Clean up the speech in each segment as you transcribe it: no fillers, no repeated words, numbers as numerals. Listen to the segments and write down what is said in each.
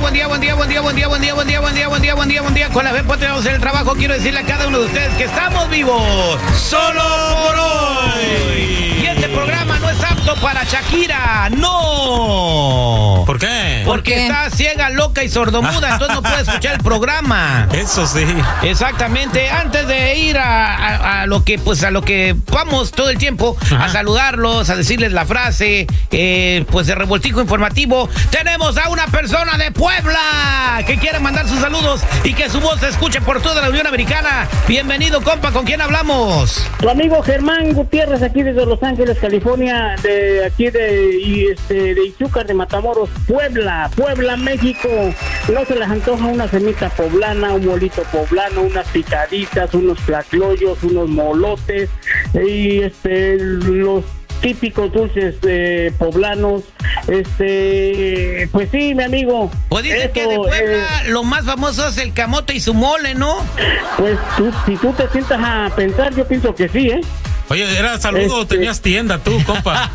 Con la fe tenemos el trabajo. Quiero decirle a cada uno de ustedes que estamos vivos solo por hoy. Y este programa no es apto para Shakira, no. ¿Por qué? Porque está ciega, loca y sordomuda, entonces no puede escuchar el programa. Eso sí. Exactamente. Antes de ir a lo que vamos todo el tiempo, a saludarlos, a decirles la frase, pues de revoltijo informativo, tenemos a una persona de Puebla que quiere mandar sus saludos y que su voz se escuche por toda la Unión Americana. Bienvenido, compa, ¿con quién hablamos? Tu amigo Germán Gutiérrez, aquí desde Los Ángeles, California, de Izúcar de Matamoros, Puebla, México. No se les antoja una semita poblana, un molito poblano, unas picaditas, unos tlacloyos, unos molotes y los típicos dulces poblanos. Pues sí, mi amigo. Pues dice que de Puebla lo más famoso es el camote y su mole, ¿no? Pues si tú te sientas a pensar, yo pienso que sí, ¿eh? Oye, ¿era saludo o tenías tienda tú, compa?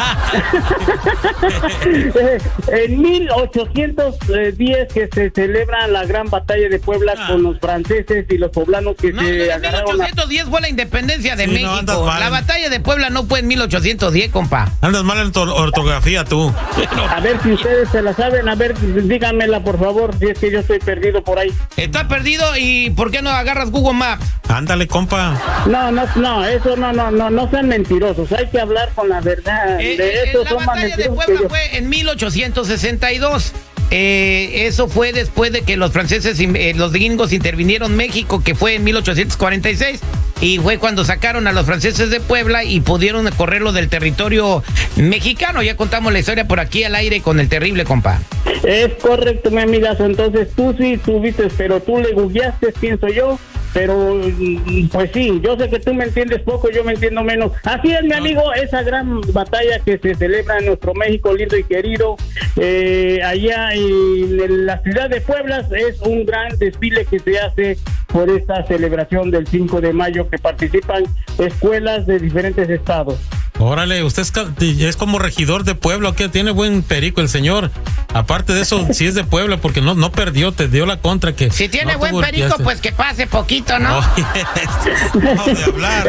En 1810 que se celebra la gran batalla de Puebla con los franceses y los poblanos que se agarraron. En 1810 fue la independencia de México. La batalla de Puebla no fue en 1810, compa. Andas mal en tu ortografía tú. A ver si ustedes se la saben, a ver, díganmela por favor, si es que yo estoy perdido por ahí. ¿Estás perdido y por qué no agarras Google Maps? Ándale, compa. No, eso no sean mentirosos, hay que hablar con la verdad. La batalla de Puebla fue en 1862. Eso fue después de que los franceses, los gringos intervinieron en México, que fue en 1846. Y fue cuando sacaron a los franceses de Puebla y pudieron correrlo del territorio mexicano. Ya contamos la historia por aquí al aire con el terrible, compa. Es correcto, mi amigazo. Entonces tú sí tuviste, pero tú le googleaste, pienso yo. Pero, pues sí, yo sé que tú me entiendes poco, yo me entiendo menos. Así es, mi amigo, esa gran batalla que se celebra en nuestro México lindo y querido, allá en la ciudad de Puebla, es un gran desfile que se hace por esta celebración del 5 de mayo, que participan escuelas de diferentes estados. Órale, usted es como regidor de Puebla, que tiene buen perico el señor. Aparte de eso, si es de Puebla, porque no perdió, te dio la contra que... Si tiene buen perico, pues que pase poquito, ¿no? No de hablar.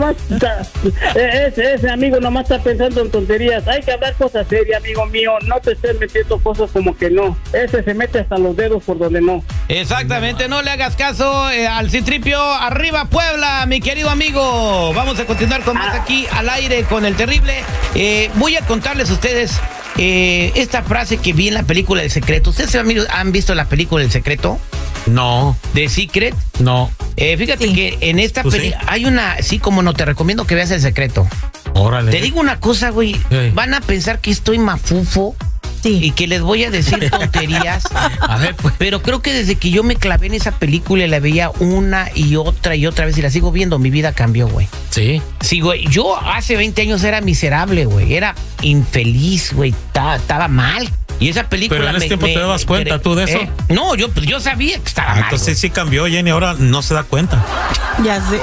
Ese amigo nomás está pensando en tonterías. Hay que hablar cosas serias, amigo mío. No te estés metiendo cosas como que no. Ese se mete hasta los dedos por donde no. Exactamente, no le hagas caso al Citripio. Arriba Puebla, mi querido amigo. Vamos a continuar con más aquí al aire con el terrible. Voy a contarles a ustedes esta frase que vi en la película El Secreto. ¿Ustedes han visto la película El Secreto? No. ¿The Secret? No. Fíjate que en esta película hay una... Sí, como no, te recomiendo que veas El Secreto. Órale. Te digo una cosa, güey. Van a pensar que estoy mafufo. Sí. Y que les voy a decir tonterías. A ver, pues. Pero creo que desde que yo me clavé en esa película y la veía una y otra vez y la sigo viendo, mi vida cambió, güey. Sí. Sí, güey. Yo hace 20 años era miserable, güey. Era infeliz, güey. Estaba mal. Y esa película... Pero en ese tiempo te dabas cuenta tú de eso. No, yo sabía que estaba mal. Entonces sí cambió, Jenny, ahora no se da cuenta. Ya sé.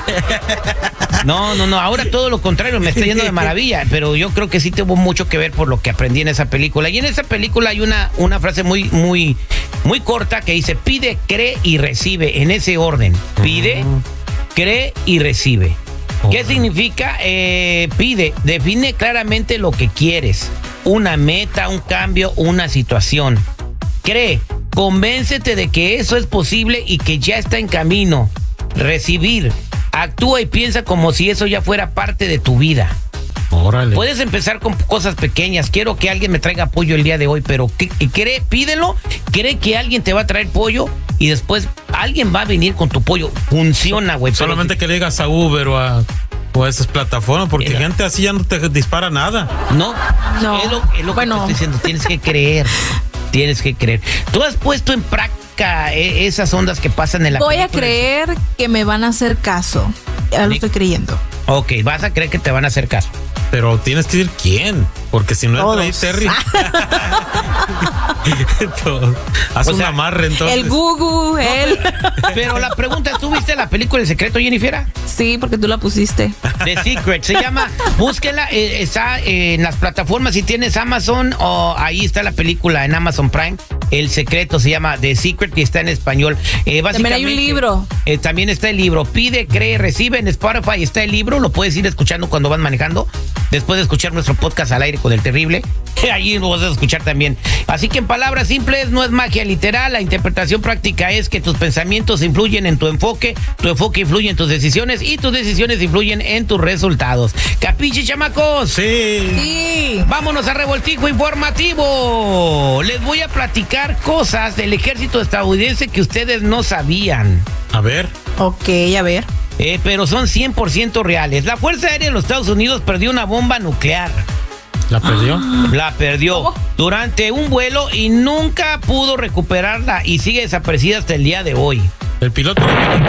No, ahora todo lo contrario, me está yendo de maravilla, pero yo creo que sí tuvo mucho que ver por lo que aprendí en esa película. Y en esa película hay una frase muy corta que dice: pide, cree y recibe, en ese orden. Pide, cree y recibe. ¿Qué significa? Pide, define claramente lo que quieres. Una meta, un cambio, una situación. Cree, convéncete de que eso es posible y que ya está en camino. Recibir, actúa y piensa como si eso ya fuera parte de tu vida. Órale. Puedes empezar con cosas pequeñas. Quiero que alguien me traiga pollo el día de hoy, pero cree, pídelo, cree que alguien te va a traer pollo y después alguien va a venir con tu pollo. Funciona, güey. Solamente que le digas a Uber o a esas plataformas, porque gente así ya no te dispara nada. No. Es lo que te estoy diciendo. Tienes que creer. Tú has puesto en práctica esas ondas que pasan en la película. Voy a creer que me van a hacer caso. Ya lo estoy creyendo. Ok, vas a creer que te van a hacer caso. Pero tienes que decir quién, porque si no entra ahí Terry. Haz un amarre entonces. El Google, él. Pero la pregunta es, ¿tú viste la película El Secreto, Jennifer? Sí, porque tú la pusiste. The Secret, se llama, búsquela, está en las plataformas, si tienes Amazon o ahí está la película en Amazon Prime. El Secreto se llama The Secret y está en español. También hay un libro. También está el libro. Pide, cree, recibe. En Spotify está el libro. Lo puedes ir escuchando cuando van manejando. Después de escuchar nuestro podcast Al Aire con el Terrible. Ahí lo vas a escuchar también. Así que en palabras simples, no es magia literal. La interpretación práctica es que tus pensamientos influyen en tu enfoque influye en tus decisiones y tus decisiones influyen en tus resultados. ¿Capiche, chamacos? Sí. Vámonos a revoltijo informativo. Les voy a platicar cosas del ejército estadounidense que ustedes no sabían. A ver. Ok, a ver. Pero son 100% reales. La Fuerza Aérea de los Estados Unidos perdió una bomba nuclear. ¿La perdió? La perdió durante un vuelo y nunca pudo recuperarla y sigue desaparecida hasta el día de hoy. El piloto.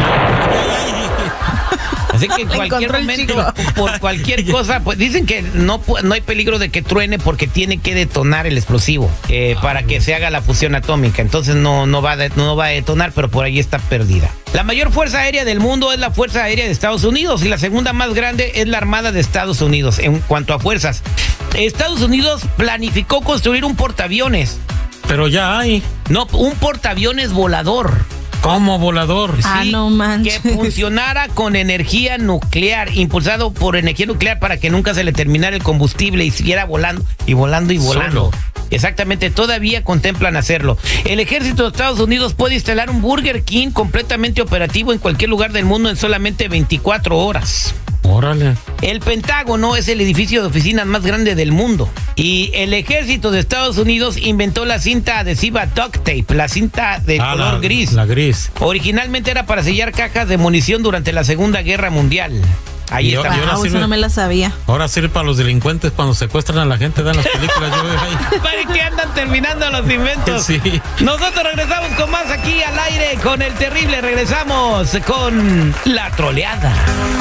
Así que en cualquier momento, por cualquier cosa, pues dicen que no hay peligro de que truene porque tiene que detonar el explosivo para que se haga la fusión atómica. Entonces no va a detonar, pero por ahí está perdida. La mayor fuerza aérea del mundo es la Fuerza Aérea de Estados Unidos y la segunda más grande es la Armada de Estados Unidos en cuanto a fuerzas. Estados Unidos planificó construir un portaaviones. Pero ya hay. No, un portaaviones volador. ¿Cómo volador? Sí, no manches. que funcionara con energía nuclear, impulsado por energía nuclear para que nunca se le terminara el combustible y siguiera volando y volando y volando. Solo. Exactamente, todavía contemplan hacerlo. El ejército de Estados Unidos puede instalar un Burger King completamente operativo en cualquier lugar del mundo en solamente 24 horas. Órale. El Pentágono es el edificio de oficinas más grande del mundo. Y el ejército de Estados Unidos inventó la cinta adhesiva duct tape, la cinta de color gris. La gris. Originalmente era para sellar cajas de munición durante la Segunda Guerra Mundial. Ahí está. Wow, eso no me la sabía. Ahora sirve para los delincuentes cuando secuestran a la gente, dan las películas. ¿Para qué andan terminando los inventos? Sí. Nosotros regresamos con más aquí al aire con el Terrible. Regresamos con La Troleada.